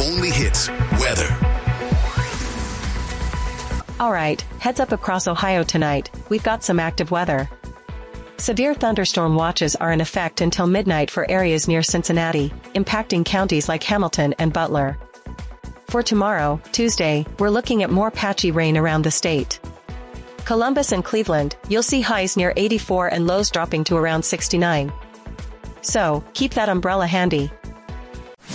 only hits, weather. All right, heads up across Ohio tonight. We've got some active weather. Severe thunderstorm watches are in effect until midnight for areas near Cincinnati, impacting counties like Hamilton and Butler. For tomorrow, Tuesday, we're looking at more patchy rain around the state. Columbus and Cleveland, you'll see highs near 84 and lows dropping to around 69. So, keep that umbrella handy.